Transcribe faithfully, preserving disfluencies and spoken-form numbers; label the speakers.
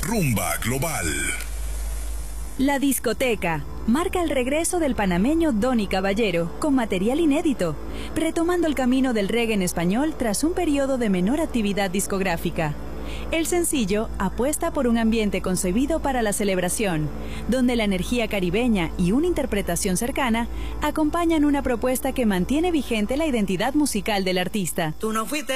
Speaker 1: Rumba Global.
Speaker 2: La discoteca marca el regreso del panameño Donny Caballero con material inédito, retomando el camino del reggae en español tras un periodo de menor actividad discográfica. El sencillo apuesta por un ambiente concebido para la celebración, donde la energía caribeña y una interpretación cercana acompañan una propuesta que mantiene vigente la identidad musical del artista.
Speaker 3: Tú no fuiste